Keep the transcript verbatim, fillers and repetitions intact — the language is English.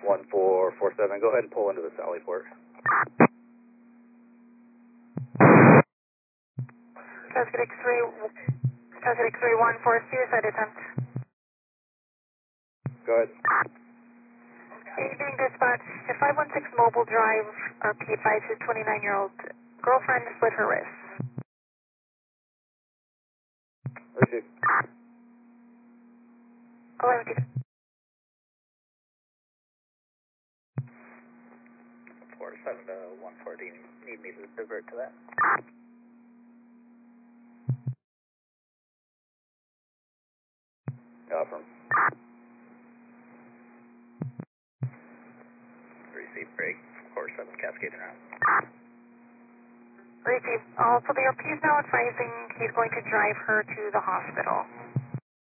one four four seven, go ahead and pull into the Sally port. Cascade X-ray, Cascade X-ray one for suicide attempt. Go ahead. Evening dispatch to five one six Mobile Drive, R P advised his twenty-nine-year-old girlfriend split her wrist. Receive. eleven two. four seven to one four, do you need me to divert to that? Affirm. Receive break, four seven Cascade around. Receive. Also, the R P is now advising he's going to drive her to the hospital.